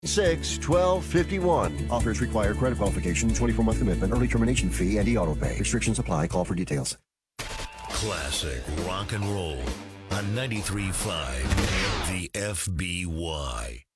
6-12-51. Offers require credit qualification, 24-month commitment, early termination fee, and auto pay. Restrictions apply. Call for details. Classic rock and roll on 93.5 The FBY.